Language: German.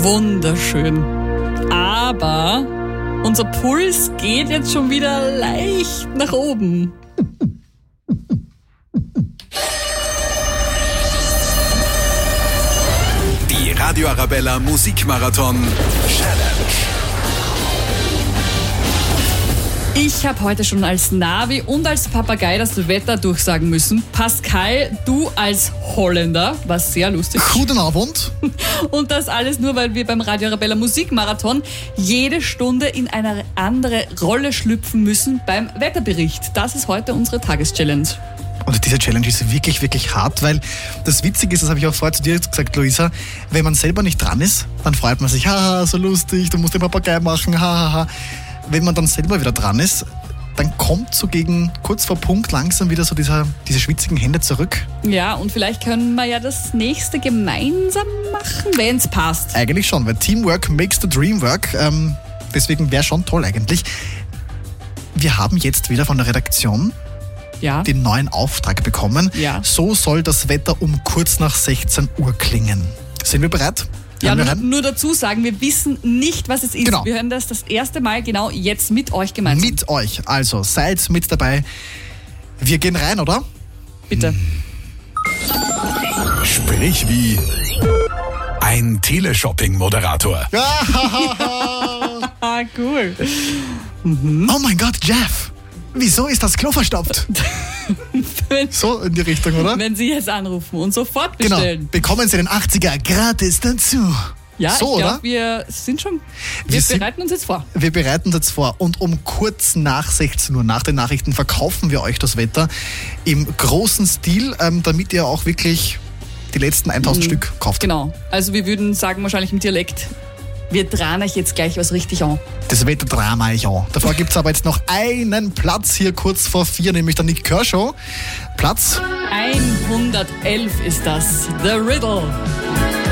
Wunderschön. Aber unser Puls geht jetzt schon wieder leicht nach oben. Die Radio Arabella Musikmarathon Challenge. Ich habe heute schon als Navi und als Papagei das Wetter durchsagen müssen. Pascal, du als Holländer, war sehr lustig. Guten Abend. Und das alles nur, weil wir beim Radio Arabella Musikmarathon jede Stunde in eine andere Rolle schlüpfen müssen beim Wetterbericht. Das ist heute unsere Tageschallenge. Und diese Challenge ist wirklich, wirklich hart, weil das Witzige ist, das habe ich auch vorher zu dir gesagt, Luisa, wenn man selber nicht dran ist, dann freut man sich, haha, so lustig, du musst den Papagei machen, hahaha. Wenn man dann selber wieder dran ist, dann kommt so gegen kurz vor Punkt langsam wieder so diese schwitzigen Hände zurück. Ja, und vielleicht können wir ja das nächste gemeinsam machen, wenn es passt. Eigentlich schon, weil Teamwork makes the dream work. Deswegen wäre schon toll eigentlich. Wir haben jetzt wieder von der Redaktion den neuen Auftrag bekommen. Ja. So soll das Wetter um kurz nach 16 Uhr klingen. Sind wir bereit? Ja, nur dazu sagen, wir wissen nicht, was es ist. Genau. Wir hören das erste Mal genau jetzt mit euch gemeinsam. Mit euch, also seid mit dabei. Wir gehen rein, oder? Bitte. Sprich wie ein Teleshopping-Moderator. Ah, cool. Oh mein Gott, Jeff, wieso ist das Klo verstopft? So in die Richtung, oder? Wenn Sie jetzt anrufen und sofort Genau, bestellen. bekommen Sie den 80er gratis dazu. Ja, so, ich oder? glaube, wir bereiten uns jetzt vor. Wir bereiten uns jetzt vor und um kurz nach 16 Uhr, nach den Nachrichten, verkaufen wir euch das Wetter im großen Stil, damit ihr auch wirklich die letzten 1000 Stück kauft. Genau, also wir würden sagen wahrscheinlich im Dialekt, wir drehen euch jetzt gleich was richtig an. Das Wetter drehen wir euch an. Davor gibt es aber jetzt noch einen Platz hier kurz vor 4, nämlich der Nick Kershaw. Platz 111 ist das, The Riddle.